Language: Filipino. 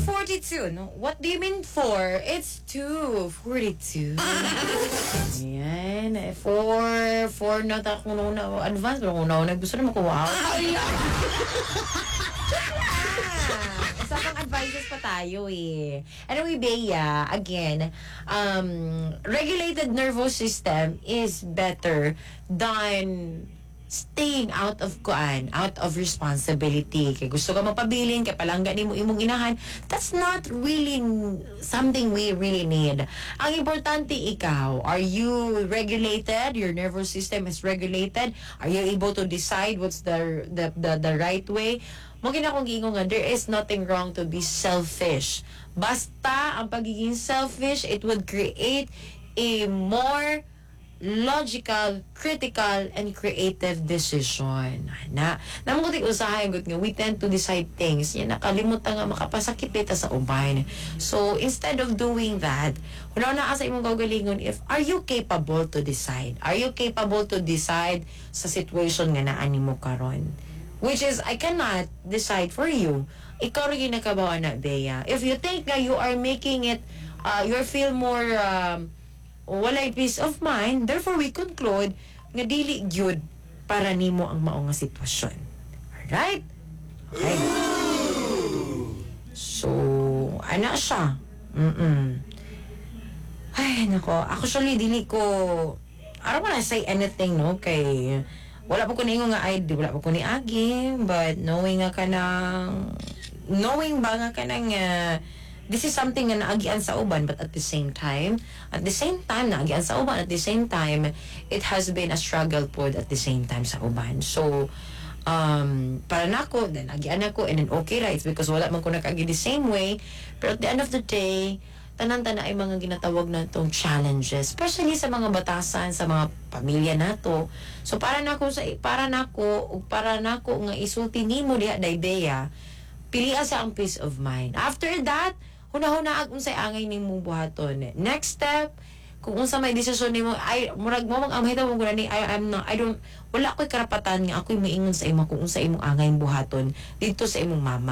2:42. No? What do you mean 4? It's 2:42. Ayan. 4 na ako na advance. Pero kung gusto na makuha. Isa pang advices pa tayo eh. Anyway, Bea, again, regulated nervous system is better than staying out of responsibility. Kaya gusto ka magpabilin, kaya palangga ni mo imong inahan, that's not really something we really need. Ang importante ikaw, are you regulated? Your nervous system is regulated? Are you able to decide what's the right way? Mungkin akong giingon nga, there is nothing wrong to be selfish. Basta ang pagiging selfish, it would create a more logical, critical, and creative decision. Namang kutik usahay nga, we tend to decide things. Yan, nakalimutan nga makapasakit dito sa uban. So, instead of doing that, wala na asa imong gagalingon are you capable to decide? Are you capable to decide sa situation nga naan mo karon? Which is, I cannot decide for you. Ikaw rin nakabawa na, Bea. If you think that you are making it, you feel more, walay peace of mind, therefore we conclude nga dili gyud para nimo ang mao nga sitwasyon. Alright? Okay. So, ana siya. Ay, nako. Actually, dili ko, I don't wanna say anything, no? Kay, wala po ko na nga, wala po ko ni Agi, but knowing ba nga ka nang, this is something na naagian sa uban, but at the same time, naagian sa uban, at the same time, it has been a struggle po at the same time sa uban. So, para na ako, then agian ako, and then okay ra, it's because wala man ko nakagi the same way, pero at the end of the day, tanan-tana ay mga ginatawag na itong challenges, especially sa mga batasan, sa mga pamilya nato. So, para nako nga isulti nimo diha Bea, piliya sa ang peace of mind. After that, hunahuna unsay angay nimo buhaton. Next step, kung unsa may desisyon nimo, ay murag mo mag-amay daw mo gani, wala ko'y karapatan nga ako'y maingon sa imo kung unsa imong angay buhaton dito sa imong mama.